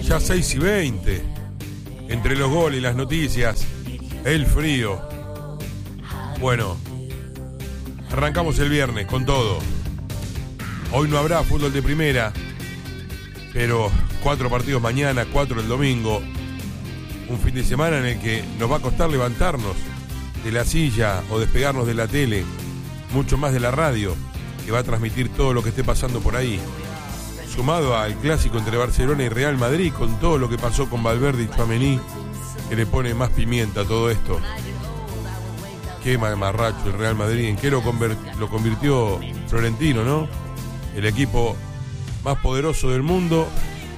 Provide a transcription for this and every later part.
Ya 6:20. Entre los goles y las noticias, el frío. Bueno, arrancamos el viernes con todo. Hoy no habrá fútbol de primera, pero 4 partidos mañana, 4 el domingo. Un fin de semana en el que nos va a costar levantarnos de la silla o despegarnos de la tele, mucho más de la radio, que va a transmitir todo lo que esté pasando por ahí. Sumado al clásico entre Barcelona y Real Madrid, con todo lo que pasó con Valverde y Tchouaméni, que le pone más pimienta a todo esto. Qué mamarracho el Real Madrid, en qué lo convirtió Florentino, ¿no? El equipo más poderoso del mundo.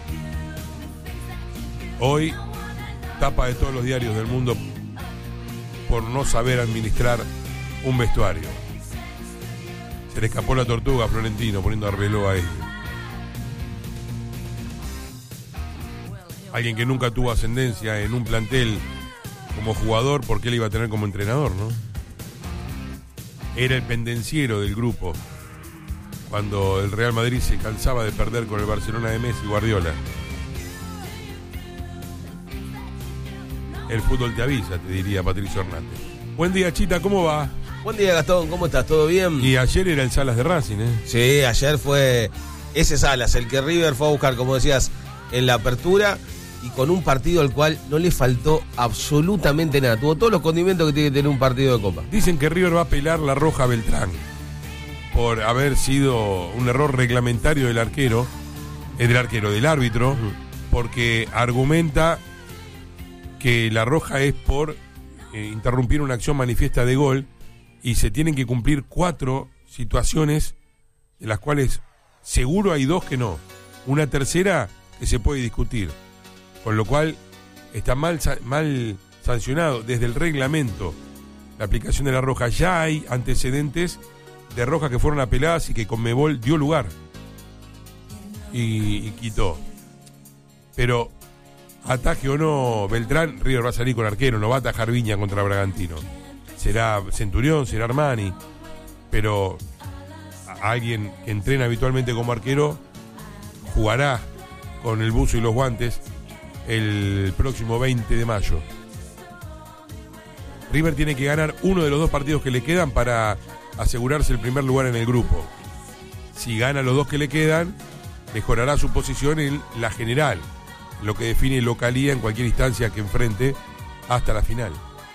Hoy, tapa de todos los diarios del mundo por no saber administrar un vestuario. Se le escapó la tortuga a Florentino poniendo a Arbeloa ahí. Alguien que nunca tuvo ascendencia en un plantel como jugador, porque él iba a tener como entrenador, ¿no? Era el pendenciero del grupo cuando el Real Madrid se cansaba de perder con el Barcelona de Messi y Guardiola. El fútbol te avisa, te diría Patricio Hernández. Buen día, Chita, ¿cómo va? Buen día, Gastón, ¿cómo estás? ¿Todo bien? Y ayer era el Salas de Racing, ¿eh? Sí, ayer fue ese Salas, el que River fue a buscar, como decías, en la apertura, y con un partido al cual no le faltó absolutamente nada. Tuvo todos los condimentos que tiene que tener un partido de Copa. Dicen que River va a apelar la roja a Beltrán por haber sido un error reglamentario del árbitro, porque argumenta que la roja es por interrumpir una acción manifiesta de gol, y se tienen que cumplir 4 situaciones, de las cuales seguro hay 2 que no. Una tercera que se puede discutir, con lo cual está mal sancionado desde el reglamento la aplicación de la roja. Ya hay antecedentes de rojas que fueron apeladas y que Conmebol dio lugar y quitó. Pero ataje o no Beltrán, River va a salir con arquero, no va a atajar Viña contra Bragantino. Será Centurión, será Armani, pero alguien que entrena habitualmente como arquero jugará con el buzo y los guantes el próximo 20 de mayo. River tiene que ganar uno de los 2 partidos que le quedan para asegurarse el primer lugar en el grupo. Si gana los 2 que le quedan, mejorará su posición en la general, lo que define localía en cualquier instancia que enfrente hasta la final.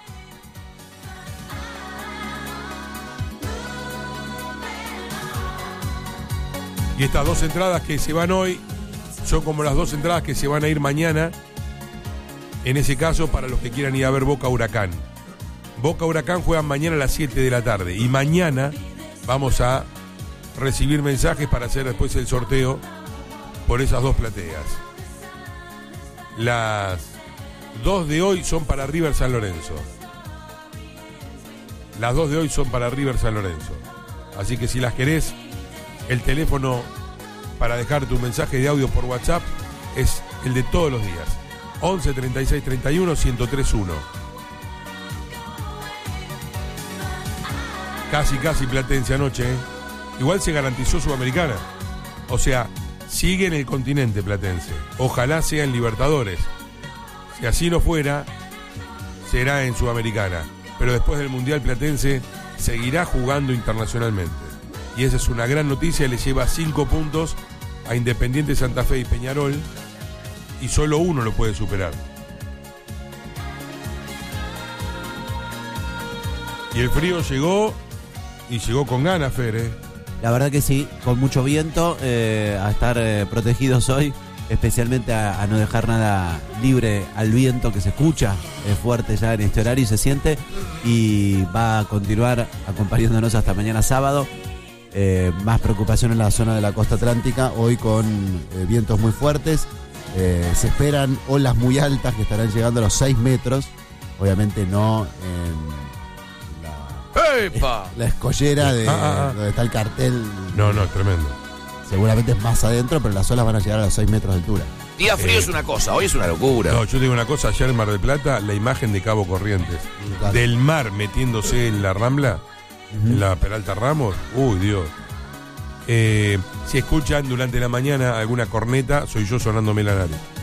Y estas 2 entradas que se van hoy son como las 2 entradas que se van a ir mañana, en ese caso para los que quieran ir a ver Boca Huracán. Boca Huracán juegan mañana a las 7 de la tarde, y mañana vamos a recibir mensajes para hacer después el sorteo por esas 2 plateas. Las 2 de hoy son para River San Lorenzo. Las 2 de hoy son para River San Lorenzo. Así que si las querés, el teléfono para dejar tu mensaje de audio por WhatsApp es el de todos los días. 11 36 31 1031. Casi Platense anoche, ¿eh? Igual se garantizó Sudamericana. O sea, sigue en el continente Platense. Ojalá sea en Libertadores. Si así no fuera, será en Sudamericana. Pero después del Mundial Platense seguirá jugando internacionalmente. Y esa es una gran noticia, le lleva 5 puntos a Independiente Santa Fe y Peñarol, y solo uno lo puede superar. Y el frío llegó, y llegó con ganas, Fer, ¿eh? La verdad que sí, con mucho viento, a estar protegidos hoy, especialmente a no dejar nada libre al viento, que se escucha fuerte ya en este horario y se siente, y va a continuar acompañándonos hasta mañana sábado. Más preocupación en la zona de la costa atlántica, hoy con vientos muy fuertes. Se esperan olas muy altas que estarán llegando a los 6 metros, obviamente no en la escollera de donde está el cartel. No, tremendo. Seguramente es más adentro, pero las olas van a llegar a los 6 metros de altura. Día frío es una cosa, hoy es una locura. No, yo digo una cosa, ayer en Mar del Plata, la imagen de Cabo Corrientes, del mar metiéndose en la Rambla, en la Peralta Ramos, uy Dios. Si escuchan durante la mañana alguna corneta, soy yo sonándome la nariz.